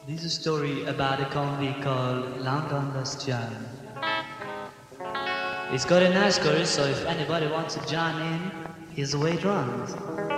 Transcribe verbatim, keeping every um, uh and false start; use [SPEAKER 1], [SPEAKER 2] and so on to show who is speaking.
[SPEAKER 1] This is a story about a convict called Long Gone Lost John. It's got a nice chorus, so if anybody wants to join in, here's the way it runs.